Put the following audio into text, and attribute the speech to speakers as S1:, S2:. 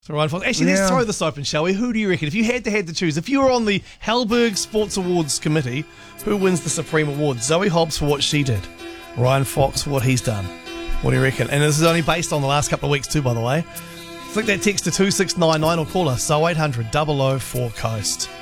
S1: So Ryan Fox. Actually, let's throw this open, shall we? Who do you reckon? If you had to choose, if you were on the Hellberg Sports Awards committee, who wins the Supreme Award? Zoe Hobbs for what she did, Ryan Fox for what he's done. What do you reckon? And this is only based on the last couple of weeks too, by the way. Flick that text to 2699 or call us 0800 004 Coast.